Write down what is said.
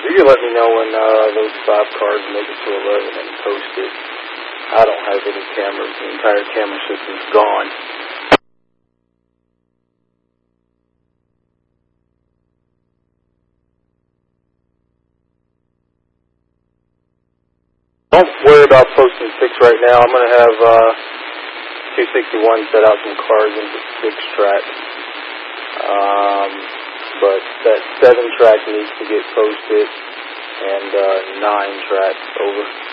You can let me know when those 5 cars make it to 11 and post it. I don't have any cameras. The entire camera system's gone. Don't worry about posting 6 right now. I'm going to have 261 set out some cars into 6 track. But that 7 track needs to get posted, and 9 track over.